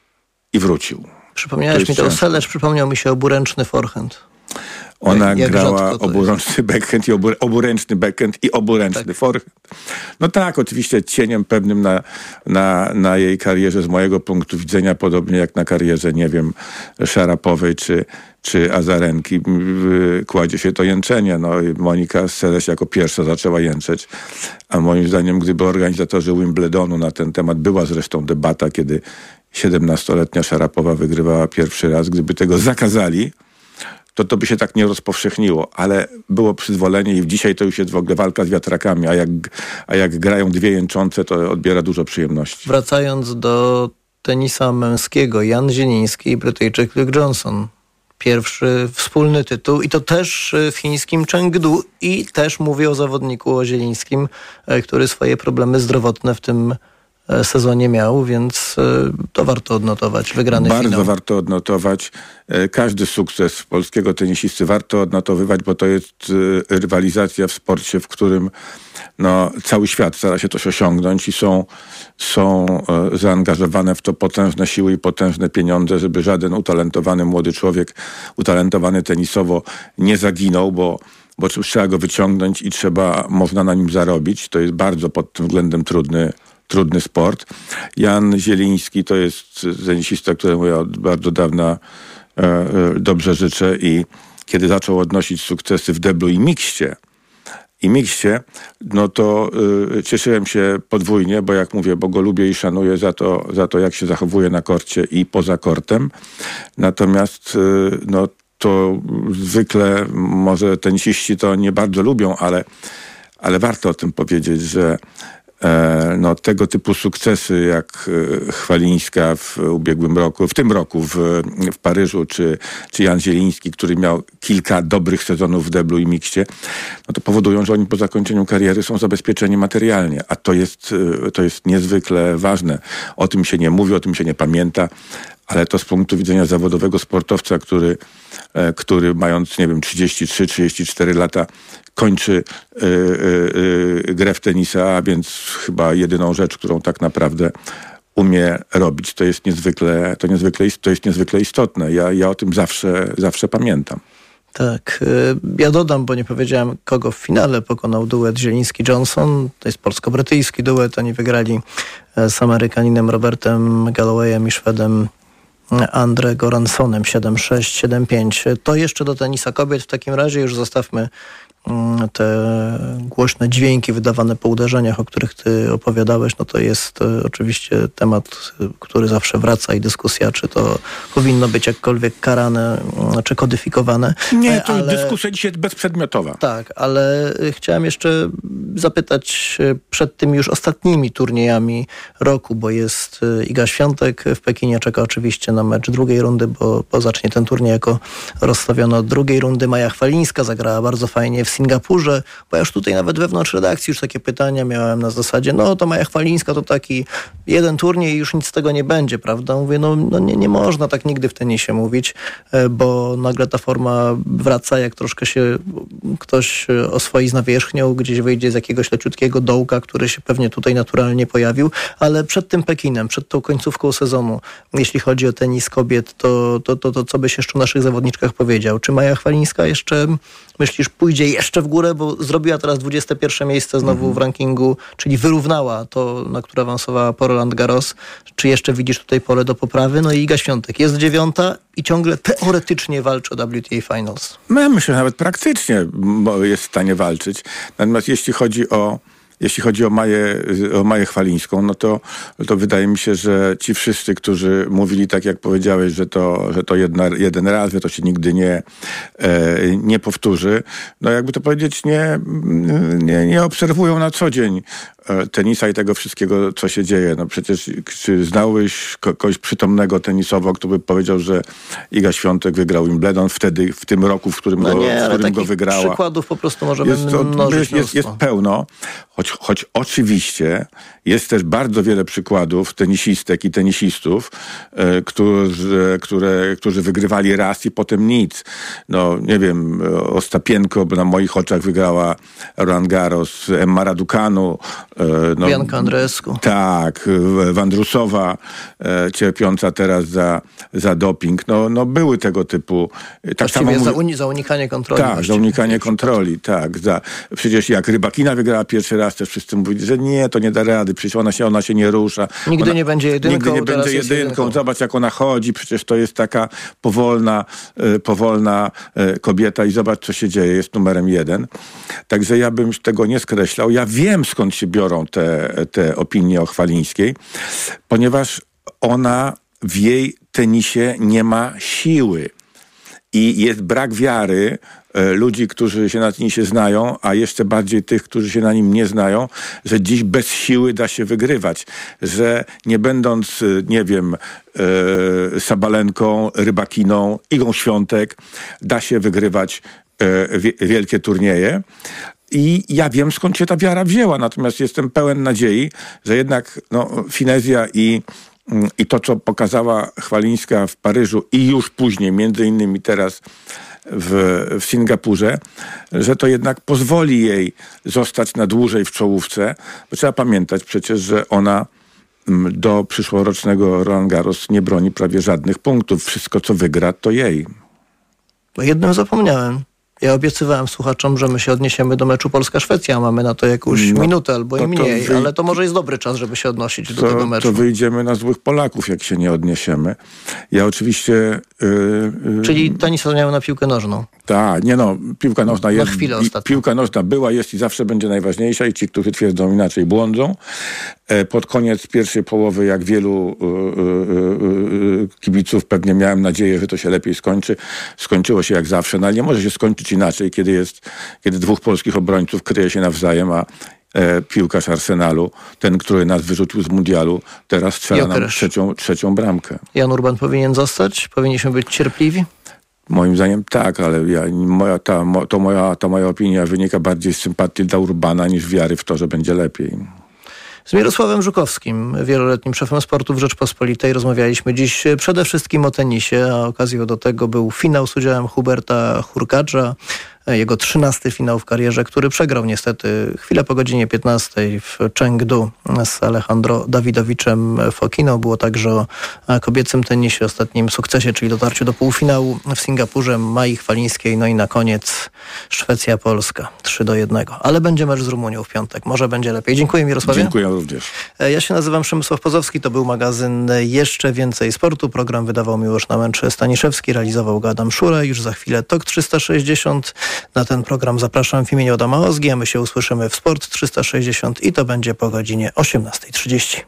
i wrócił. Przypomniałeś mi to o Seles, przypomniał mi się oburęczny forehand. Ona jak grała oburęczny backhand i obur, oburęczny backhand i oburęczny tak. forehand. No tak, oczywiście cieniem pewnym na, na, na jej karierze z mojego punktu widzenia, podobnie jak na karierze, nie wiem, Szarapowej czy, czy Azarenki, kładzie się to jęczenie. No, Monika Seles jako pierwsza zaczęła jęczeć, a moim zdaniem, gdyby organizatorzy Wimbledonu na ten temat, była zresztą debata, kiedy siedemnastoletnia Szarapowa wygrywała pierwszy raz, gdyby tego zakazali, to to by się tak nie rozpowszechniło, ale było przyzwolenie i dzisiaj to już jest w ogóle walka z wiatrakami, a jak, a jak grają dwie jęczące, to odbiera dużo przyjemności. Wracając do tenisa męskiego, Jan Zieliński i Brytyjczyk Luke Johnson. Pierwszy wspólny tytuł i to też w chińskim Chengdu i też mówię o zawodniku o Zielińskim, który swoje problemy zdrowotne w tym sezonie miał, więc to warto odnotować. Wygrany Bardzo finał. warto odnotować. Każdy sukces polskiego tenisisty warto odnotowywać, bo to jest rywalizacja w sporcie, w którym no, cały świat stara się coś osiągnąć i są, są zaangażowane w to potężne siły i potężne pieniądze, żeby żaden utalentowany młody człowiek, utalentowany tenisowo nie zaginął, bo bo trzeba go wyciągnąć i trzeba, można na nim zarobić. To jest bardzo pod tym względem trudny trudny sport. Jan Zieliński to jest tenisista, któremu ja od bardzo dawna e, e, dobrze życzę i kiedy zaczął odnosić sukcesy w deblu i mikście, i mikście, no to y, cieszyłem się podwójnie, bo jak mówię, bo go lubię i szanuję za to, za to jak się zachowuje na korcie i poza kortem. Natomiast y, no to zwykle może tenisiści to nie bardzo lubią, ale, ale warto o tym powiedzieć, że no, tego typu sukcesy jak Chwalińska w ubiegłym roku, w tym roku w, w Paryżu, czy, czy Jan Zieliński, który miał kilka dobrych sezonów w deblu i mikście, no to powodują, że oni po zakończeniu kariery są zabezpieczeni materialnie, a to jest, to jest niezwykle ważne. O tym się nie mówi, o tym się nie pamięta, ale to z punktu widzenia zawodowego sportowca, który, który mając, nie wiem, trzydzieści trzy trzydzieści cztery lata kończy y, y, y, grę w tenisa, a więc chyba jedyną rzecz, którą tak naprawdę umie robić, to jest niezwykle, to niezwykle, to jest niezwykle istotne. Ja, ja o tym zawsze, zawsze pamiętam. Tak. Ja dodam, bo nie powiedziałem, kogo w finale pokonał duet Zieliński-Johnson. To jest polsko-brytyjski duet. Oni wygrali z Amerykaninem Robertem Gallowayem i Szwedem Andre Goransonem siedem sześć, siedem pięć. To jeszcze do tenisa kobiet. W takim razie już zostawmy te głośne dźwięki wydawane po uderzeniach, o których ty opowiadałeś, no to jest oczywiście temat, który zawsze wraca i dyskusja, czy to powinno być jakkolwiek karane, czy kodyfikowane. Nie, to ale... dyskusja dzisiaj bezprzedmiotowa. Tak, ale chciałem jeszcze zapytać przed tymi już ostatnimi turniejami roku, bo jest Iga Świątek w Pekinie, czeka oczywiście na mecz drugiej rundy, bo, bo zacznie ten turniej jako rozstawiony od drugiej rundy. Maja Chwalińska zagrała bardzo fajnie w Singapurze, bo ja już tutaj nawet wewnątrz redakcji już takie pytania miałem na zasadzie, no to Maja Chwalińska to taki jeden turniej i już nic z tego nie będzie, prawda? Mówię, no, no nie, nie można tak nigdy w tenisie mówić, bo nagle ta forma wraca, jak troszkę się ktoś oswoi z nawierzchnią, gdzieś wyjdzie z jakiegoś leciutkiego dołka, który się pewnie tutaj naturalnie pojawił, ale przed tym Pekinem, przed tą końcówką sezonu, jeśli chodzi o tenis kobiet, to, to, to, to co byś jeszcze o naszych zawodniczkach powiedział? Czy Maja Chwalińska jeszcze, myślisz, pójdzie jeszcze w górę, bo zrobiła teraz dwudzieste pierwsze miejsce znowu mm. w rankingu, czyli wyrównała to, na które awansowała po Roland Garros. Czy jeszcze widzisz tutaj pole do poprawy? No i Iga Świątek jest dziewiąta i ciągle teoretycznie walczy o W T A Finals. No ja myślę, że nawet praktycznie jest w stanie walczyć. Natomiast jeśli chodzi o Jeśli chodzi o Maję, o Maję Chwalińską, no to, to wydaje mi się, że ci wszyscy, którzy mówili tak, jak powiedziałeś, że to, że to jedna, jeden raz, że to się nigdy nie, e, nie powtórzy, no jakby to powiedzieć, nie, nie, nie obserwują na co dzień tenisa i tego wszystkiego, co się dzieje. No przecież czy znałeś kogoś przytomnego tenisowo, kto by powiedział, że Iga Świątek wygrał Wimbledon wtedy, w tym roku, w którym, no go, nie, w którym go wygrała. Przykładów po prostu możemy jest, to, mnożyć jest, jest, jest pełno, choć, choć oczywiście jest też bardzo wiele przykładów tenisistek i tenisistów, e, którzy, które, którzy wygrywali raz i potem nic. No nie wiem, Ostapienko na moich oczach wygrała Roland Garros, Emma Raducanu, No, Bianca Andreescu. Tak, Wandrusowa, e, cierpiąca teraz za, za doping. No, no były tego typu... Tak samo za, uni- za unikanie kontroli. Tak, za unikanie kontroli, tak. Za, przecież jak Rybakina wygrała pierwszy raz, też wszyscy mówili, że nie, to nie da rady, przecież ona się, ona się nie rusza. Nigdy ona, nie będzie jedynką. Nigdy nie będzie jedynką. jedynką. Zobacz, jak ona chodzi, przecież to jest taka powolna, e, powolna e, kobieta i zobacz, co się dzieje, jest numerem jeden. Także ja bym tego nie skreślał. Ja wiem, skąd się biorą te, te opinie o Chwalińskiej, ponieważ ona w jej tenisie nie ma siły i jest brak wiary e, ludzi, którzy się na tenisie znają, a jeszcze bardziej tych, którzy się na nim nie znają, że dziś bez siły da się wygrywać, że nie będąc, nie wiem, e, Sabalenką, Rybakiną, Igą Świątek, da się wygrywać e, wie, wielkie turnieje. I ja wiem, skąd się ta wiara wzięła, natomiast jestem pełen nadziei, że jednak no, finezja i, i to, co pokazała Chwalińska w Paryżu i już później, między innymi teraz w, w Singapurze, że to jednak pozwoli jej zostać na dłużej w czołówce, bo trzeba pamiętać przecież, że ona do przyszłorocznego Roland Garros nie broni prawie żadnych punktów. Wszystko, co wygra, to jej. O jednym zapomniałem. Ja obiecywałem słuchaczom, że my się odniesiemy do meczu Polska-Szwecja. Mamy na to jakąś no, minutę albo i mniej, wy... ale to może jest dobry czas, żeby się odnosić do to, tego meczu. To wyjdziemy na złych Polaków, jak się nie odniesiemy. Ja oczywiście... Yy, yy... Czyli tenis zmieniał na piłkę nożną. Tak, nie no, piłka nożna jest... Na chwilę ostatnio. Piłka nożna była, jest i zawsze będzie najważniejsza i ci, którzy twierdzą inaczej, błądzą. E, pod koniec pierwszej połowy, jak wielu yy, yy, kibiców, pewnie miałem nadzieję, że to się lepiej skończy. Skończyło się jak zawsze, no ale nie może się skończyć inaczej, kiedy jest, kiedy dwóch polskich obrońców kryje się nawzajem, a e, piłkarz Arsenalu, ten, który nas wyrzucił z mundialu, teraz strzela nam trzecią, trzecią bramkę. Jan Urban powinien zostać? Powinniśmy być cierpliwi? Moim zdaniem tak, ale ja, moja, ta, mo, to moja, ta moja opinia wynika bardziej z sympatii dla Urbana niż wiary w to, że będzie lepiej. Z Mirosławem Żukowskim, wieloletnim szefem sportu w Rzeczpospolitej, rozmawialiśmy dziś przede wszystkim o tenisie, a okazją do tego był finał z udziałem Huberta Hurkacza, jego trzynasty finał w karierze, który przegrał niestety chwilę po godzinie piętnastej w Chengdu z Alejandro Dawidowiczem Fokino. Było także o kobiecym tenisie, ostatnim sukcesie, czyli dotarciu do półfinału w Singapurze Mai Chwalińskiej. No i na koniec Szwecja-Polska trzy do jednego. Ale będzie mecz z Rumunią w piątek. Może będzie lepiej. Dziękuję, Mirosławie. Dziękuję również. Ja się nazywam Przemysław Pozowski. To był magazyn Jeszcze Więcej Sportu. Program wydawał Miłosz Namęcz Staniszewski, realizował go Adam Szura. Już za chwilę Tok trzysta sześćdziesiąt. Na ten program zapraszam w imieniu Adama Ozgi, a my się usłyszymy w Sport trzysta sześćdziesiąt i to będzie po godzinie osiemnasta trzydzieści.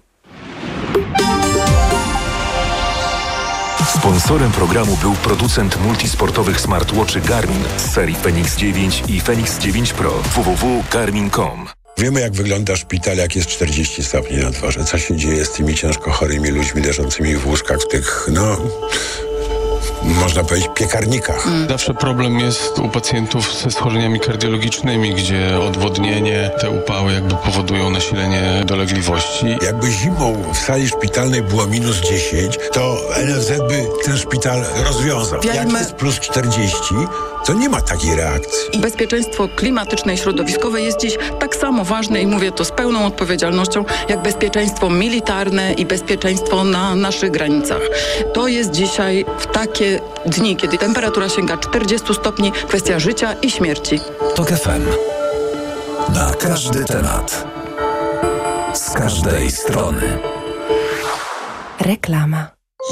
Sponsorem programu był producent multisportowych smartwatchy Garmin z serii Fenix dziewięć i Fenix dziewięć Pro. w w w kropka garmin kropka com. Wiemy, jak wygląda szpital, jak jest czterdzieści stopni na dworze. Co się dzieje z tymi ciężko chorymi ludźmi leżącymi w łóżkach, w tych, no... można powiedzieć, piekarnikach. Zawsze problem jest u pacjentów ze schorzeniami kardiologicznymi, gdzie odwodnienie, te upały jakby powodują nasilenie dolegliwości. Jakby zimą w sali szpitalnej było minus dziesięć, to N F Z by ten szpital rozwiązał. Jak jest plus czterdzieści, to nie ma takiej reakcji. Bezpieczeństwo klimatyczne i środowiskowe jest dziś tak samo ważne i mówię to z pełną odpowiedzialnością, jak bezpieczeństwo militarne i bezpieczeństwo na naszych granicach. To jest dzisiaj w takie dni, kiedy temperatura sięga czterdzieści stopni, kwestia życia i śmierci. TOK F M. Na każdy temat. Z każdej strony. Reklama.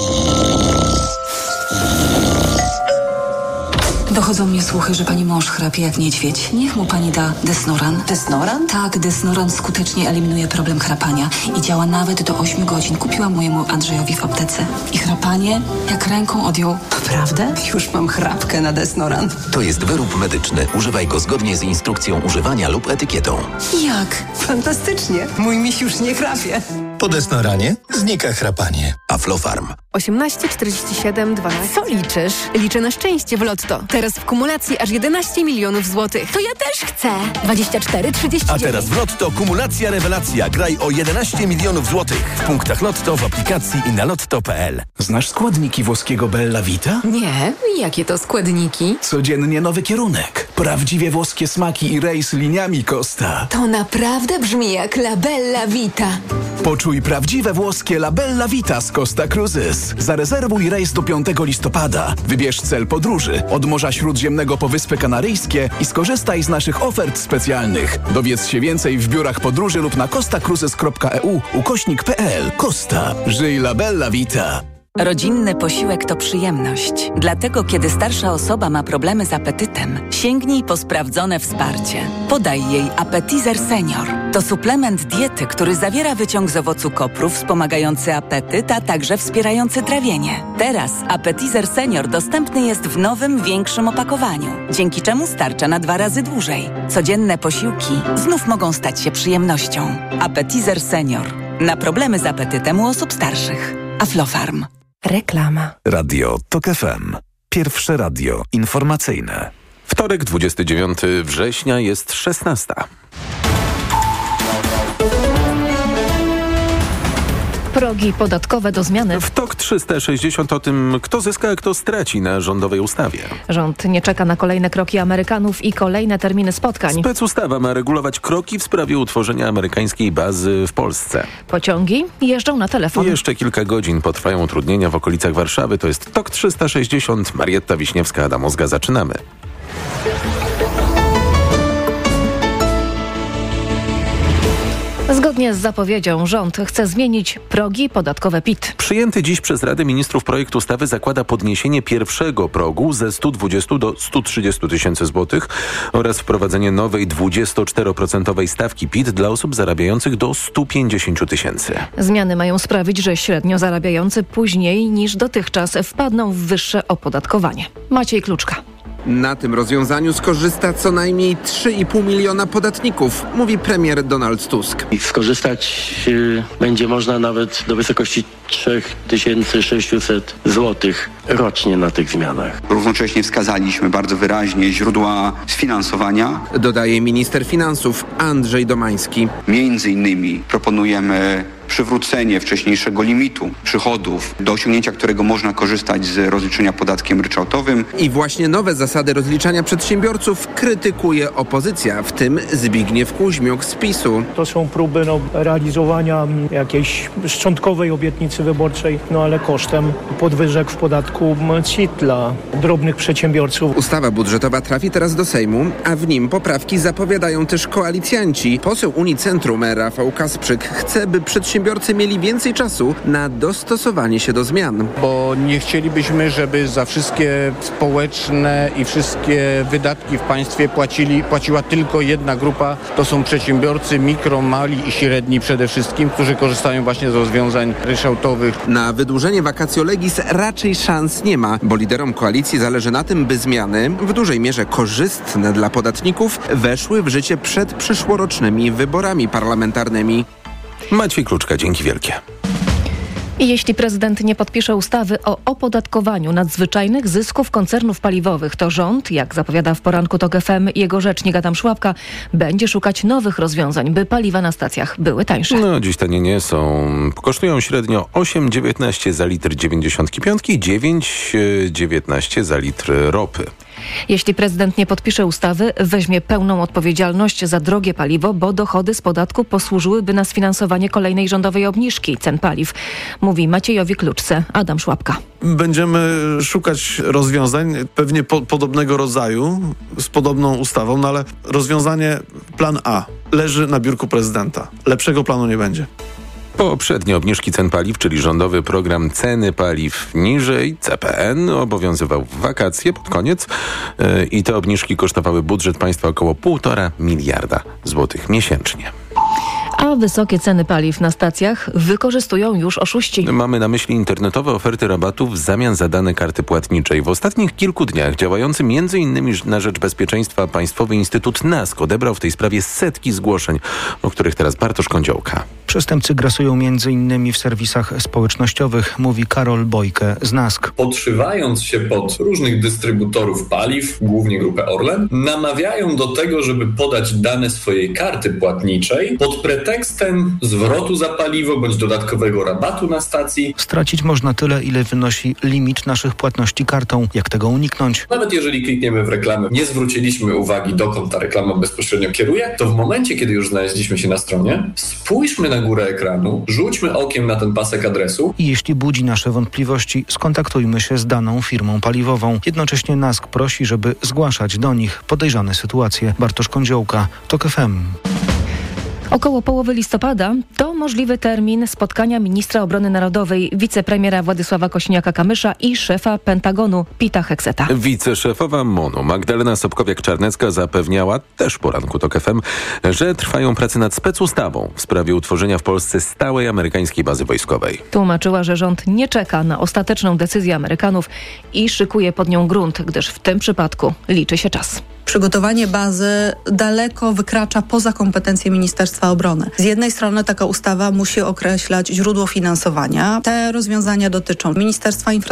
Dochodzą mnie słuchy, że pani mąż chrapie jak niedźwiedź. Niech mu pani da Desnoran. Desnoran? Tak, Desnoran skutecznie eliminuje problem chrapania i działa nawet do ośmiu godzin. Kupiłam mojemu Andrzejowi w aptece. I chrapanie jak ręką odjął. Naprawdę? Już mam chrapkę na Desnoran. To jest wyrób medyczny. Używaj go zgodnie z instrukcją używania lub etykietą. Jak? Fantastycznie. Mój miś już nie chrapie. Po Desnoranie znika chrapanie. Aflofarm. osiemnaście czterdzieści siedem dwanaście. Co liczysz? Liczę na szczęście w Lotto. Teraz w kumulacji aż jedenaście milionów złotych. To ja też chcę. dwadzieścia cztery trzydzieści dziewięć. A teraz w Lotto kumulacja rewelacja. Graj o jedenaście milionów złotych. W punktach Lotto, w aplikacji i na lotto kropka p l. Znasz składniki włoskiego Bella Vita? Nie. Jakie to składniki? Codziennie nowy kierunek. Prawdziwie włoskie smaki i rejs liniami Costa. To naprawdę brzmi jak La Bella Vita. Poczuj prawdziwe włoskie La Bella Vita z Costa Cruises. Zarezerwuj rejs do piątego listopada. Wybierz cel podróży od Morza Śródziemnego po Wyspy Kanaryjskie i skorzystaj z naszych ofert specjalnych. Dowiedz się więcej w biurach podróży lub na costa cruises kropka e u ukośnik kropka p l. Costa. Żyj La Bella Vita. Rodzinny posiłek to przyjemność. Dlatego, kiedy starsza osoba ma problemy z apetytem, sięgnij po sprawdzone wsparcie. Podaj jej Appetizer Senior. To suplement diety, który zawiera wyciąg z owocu kopru wspomagający apetyt, a także wspierający trawienie. Teraz Appetizer Senior dostępny jest w nowym, większym opakowaniu, dzięki czemu starcza na dwa razy dłużej. Codzienne posiłki znów mogą stać się przyjemnością. Appetizer Senior. Na problemy z apetytem u osób starszych. Aflofarm. Reklama. Radio TOK F M. Pierwsze radio informacyjne. Wtorek, dwudziestego dziewiątego września, jest szesnasta. Progi podatkowe do zmiany. W TOK trzysta sześćdziesiąt o tym, kto zyska, a kto straci na rządowej ustawie. Rząd nie czeka na kolejne kroki Amerykanów i kolejne terminy spotkań. Specustawa ma regulować kroki w sprawie utworzenia amerykańskiej bazy w Polsce. Pociągi jeżdżą na telefon. Jeszcze kilka godzin potrwają utrudnienia w okolicach Warszawy. To jest TOK trzysta sześćdziesiąt. Marietta Wiśniewska, Adam Ozga. Zaczynamy. Zgodnie z zapowiedzią rząd chce zmienić progi podatkowe P I T. Przyjęty dziś przez Radę Ministrów projekt ustawy zakłada podniesienie pierwszego progu ze stu dwudziestu do stu trzydziestu tysięcy złotych oraz wprowadzenie nowej dwudziestoczteroprocentowej stawki P I T dla osób zarabiających do stu pięćdziesięciu tysięcy. Zmiany mają sprawić, że średnio zarabiający później niż dotychczas wpadną w wyższe opodatkowanie. Maciej Kluczka. Na tym rozwiązaniu skorzysta co najmniej trzy i pół miliona podatników, mówi premier Donald Tusk. Skorzystać y, będzie można nawet do wysokości trzy tysiące sześćset złotych rocznie na tych zmianach. Równocześnie wskazaliśmy bardzo wyraźnie źródła sfinansowania. Dodaje minister finansów Andrzej Domański. Między innymi proponujemy przywrócenie wcześniejszego limitu przychodów, do osiągnięcia którego można korzystać z rozliczenia podatkiem ryczałtowym. I właśnie nowe zasady rozliczania przedsiębiorców krytykuje opozycja, w tym Zbigniew Kuźmiuk z PiSu. To są próby no, realizowania jakiejś szczątkowej obietnicy wyborczej, no ale kosztem podwyżek w podatku C I T dla drobnych przedsiębiorców. Ustawa budżetowa trafi teraz do Sejmu, a w nim poprawki zapowiadają też koalicjanci. Poseł Unii Centrum Rafał Kasprzyk chce, by przedsiębiorcy przedsiębiorcy mieli więcej czasu na dostosowanie się do zmian. Bo nie chcielibyśmy, żeby za wszystkie społeczne i wszystkie wydatki w państwie płacili, płaciła tylko jedna grupa. To są przedsiębiorcy mikro, mali i średni przede wszystkim, którzy korzystają właśnie z rozwiązań ryczałtowych. Na wydłużenie vacatio legis raczej szans nie ma, bo liderom koalicji zależy na tym, by zmiany, w dużej mierze korzystne dla podatników, weszły w życie przed przyszłorocznymi wyborami parlamentarnymi. Maciej Kluczka, dzięki wielkie. I jeśli prezydent nie podpisze ustawy o opodatkowaniu nadzwyczajnych zysków koncernów paliwowych, to rząd, jak zapowiada w poranku TOK F M jego rzecznik Adam Szłapka, będzie szukać nowych rozwiązań, by paliwa na stacjach były tańsze. No, dziś tanie nie są. Kosztują średnio osiem dziewiętnaście za litr dziewięćdziesiątki pięć, dziewięć dziewiętnaście za litr ropy. Jeśli prezydent nie podpisze ustawy, weźmie pełną odpowiedzialność za drogie paliwo, bo dochody z podatku posłużyłyby na sfinansowanie kolejnej rządowej obniżki cen paliw. Mówi Maciejowi Kluczce Adam Szłapka. Będziemy szukać rozwiązań pewnie po, podobnego rodzaju, z podobną ustawą, no ale rozwiązanie plan A leży na biurku prezydenta. Lepszego planu nie będzie. Poprzednie obniżki cen paliw, czyli rządowy program ceny paliw niżej, C P N, obowiązywał w wakacje pod koniec yy, i te obniżki kosztowały budżet państwa około półtora miliarda złotych miesięcznie. A wysokie ceny paliw na stacjach wykorzystują już oszuści. Mamy na myśli internetowe oferty rabatów w zamian za dane karty płatniczej. W ostatnich kilku dniach działający między innymi na rzecz bezpieczeństwa Państwowy Instytut NASK odebrał w tej sprawie setki zgłoszeń, o których teraz Bartosz Kądziołka. Przestępcy grasują między innymi w serwisach społecznościowych, mówi Karol Bojke z NASK. Podszywając się pod różnych dystrybutorów paliw, głównie grupę Orlen, namawiają do tego, żeby podać dane swojej karty płatniczej pod pretekstem zwrotu za paliwo bądź dodatkowego rabatu na stacji. Stracić można tyle, ile wynosi limit naszych płatności kartą. Jak tego uniknąć? Nawet jeżeli klikniemy w reklamę, nie zwróciliśmy uwagi, dokąd ta reklama bezpośrednio kieruje, to w momencie, kiedy już znaleźliśmy się na stronie, spójrzmy na górę ekranu, rzućmy okiem na ten pasek adresu. I jeśli budzi nasze wątpliwości, skontaktujmy się z daną firmą paliwową. Jednocześnie NASK prosi, żeby zgłaszać do nich podejrzane sytuacje. Bartosz Kądziołka, TOK F M. Około połowy listopada to możliwy termin spotkania ministra obrony narodowej, wicepremiera Władysława Kosiniaka-Kamysza i szefa Pentagonu Pita Hegseta. Wiceszefowa MONU Magdalena Sobkowiak-Czarnecka zapewniała też w poranku TOK F M, że trwają prace nad specustawą w sprawie utworzenia w Polsce stałej amerykańskiej bazy wojskowej. Tłumaczyła, że rząd nie czeka na ostateczną decyzję Amerykanów i szykuje pod nią grunt, gdyż w tym przypadku liczy się czas. Przygotowanie bazy daleko wykracza poza kompetencje Ministerstwa Obrony. Z jednej strony taka ustawa musi określać źródło finansowania. Te rozwiązania dotyczą Ministerstwa Infrastruktury,